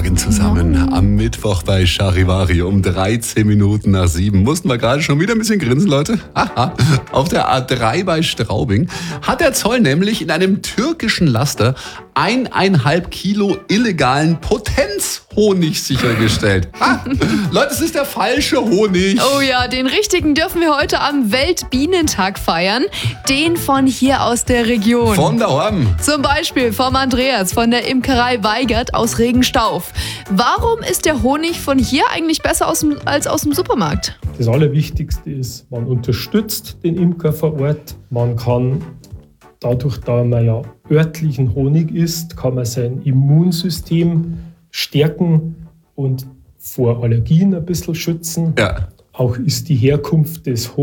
Morgen zusammen. Am Mittwoch bei Charivari um 13 Minuten nach 7. Mussten wir gerade schon wieder ein bisschen grinsen, Leute. Haha. Auf der A3 bei Straubing hat der Zoll nämlich in einem türkischen Laster 1,5 Kilo illegalen Potenzhonig sichergestellt. Leute, es ist der falsche Honig. Oh ja, den richtigen dürfen wir heute am Weltbienentag feiern. Den von hier aus der Region. Von daheim. Zum Beispiel vom Andreas von der Imkerei Weigert aus Regenstauf. Warum ist der Honig von hier eigentlich besser als aus dem Supermarkt? Das Allerwichtigste ist, man unterstützt den Imker vor Ort. Man kann dadurch, da man ja örtlichen Honig isst, kann man sein Immunsystem stärken und vor Allergien ein bisschen schützen. Ja. Auch ist die Herkunft des